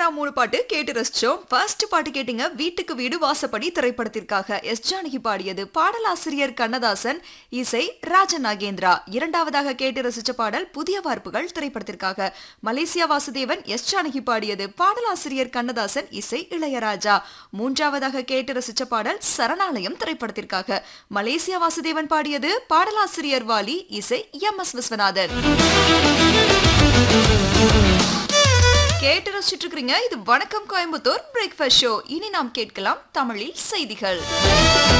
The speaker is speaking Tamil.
சூப்பரா 3 பாட்டு கேட்டு ரசிச்சோம். ஃபர்ஸ்ட் பாட்டு கேட்டீங்க வீட்டுக்கு வீடு வாசப்படி திரைப்படத்திற்காக எஸ் ஜானகி பாடியது. பாடலாசிரியர் கண்ணதாசன், இசை ராஜன் நாகேந்திரா. இரண்டாவதாக கேட்டு ரசிச்ச பாடல் புதிய வார்ப்புகள் திரைப்படத்திற்காக மலேசியா வாசுதேவன், எஸ் ஜானகி பாடியது. பாடலாசிரியர் கண்ணதாசன், இசை இளையராஜா. மூன்றாவதாக கேட்டு ரசிச்ச பாடல் சரணாலயம் திரைப்படத்திற்காக மலேசியா வாசுதேவன் பாடியது. பாடலாசிரியர் வாலி, இசை எம்.எஸ். விஸ்வநாதன். கேட்டு ரசிச்சுட்டு இருக்கீங்க. இது வணக்கம் கோயம்புத்தூர் பிரேக்ஃபாஸ்ட் ஷோ. இனி நாம் கேட்கலாம் தமிழில் செய்திகள்.